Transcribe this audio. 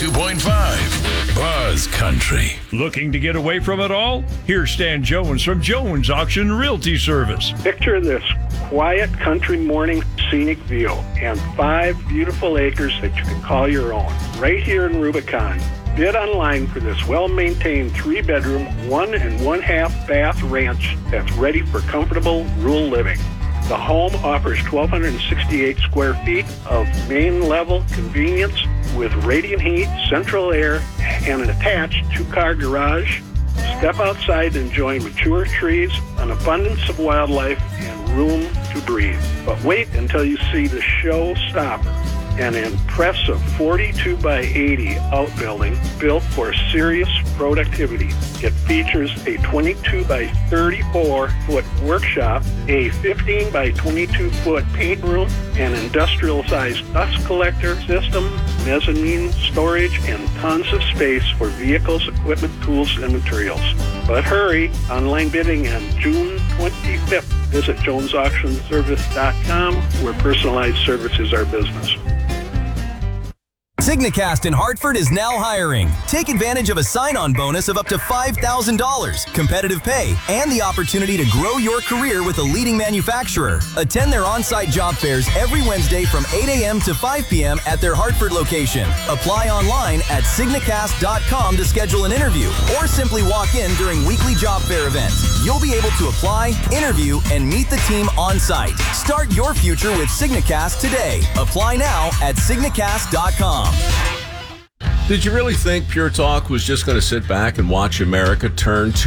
92.5 Buzz Country. Looking to get away from it all? Here's Stan Jones from Jones Auction Realty Service. Picture this quiet country morning scenic view and 5 beautiful acres that you can call your own right here in Rubicon. Bid online for this well-maintained 3-bedroom, 1 1/2 bath ranch that's ready for comfortable rural living. The home offers 1,268 square feet of main-level convenience with radiant heat, central air, and an attached 2-car garage. Step outside and enjoy mature trees, an abundance of wildlife, and room to breathe. But wait until you see the showstopper, an impressive 42 by 80 outbuilding built for serious productivity. It features a 22 by 34-foot workshop, a 15 by 22-foot paint room, an industrial-sized dust collector system, mezzanine storage, and tons of space for vehicles, equipment, tools, and materials. But hurry, online bidding on June 25th. Visit JonesAuctionService.com, where personalized services are business. Signacast in Hartford is now hiring. Take advantage of a sign-on bonus of up to $5,000, competitive pay, and the opportunity to grow your career with a leading manufacturer. Attend their on-site job fairs every Wednesday from 8 a.m. to 5 p.m. at their Hartford location. Apply online at Signacast.com to schedule an interview, or simply walk in during weekly job fair events. You'll be able to apply, interview, and meet the team on-site. Start your future with Signacast today. Apply now at Signacast.com. Did you really think Pure Talk was just going to sit back and watch America turn